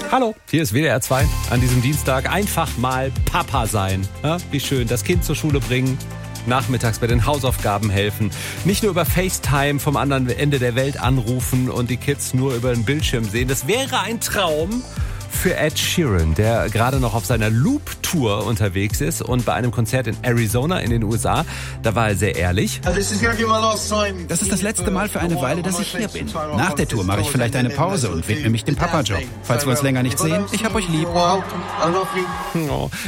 Hallo, hier ist WDR 2 an diesem Dienstag. Einfach mal Papa sein. Ja, wie schön, das Kind zur Schule bringen, nachmittags bei den Hausaufgaben helfen. Nicht nur über FaceTime vom anderen Ende der Welt anrufen und die Kids nur über den Bildschirm sehen. Das wäre ein Traum für Ed Sheeran, der gerade noch auf seiner Loop-Tour unterwegs ist und bei einem Konzert in Arizona in den USA, da war er sehr ehrlich. Das ist das letzte Mal für eine Weile, dass ich hier bin. Nach der Tour mache ich vielleicht eine Pause und widme mich dem Papa-Job. Falls wir uns länger nicht sehen, ich hab euch lieb. Oh,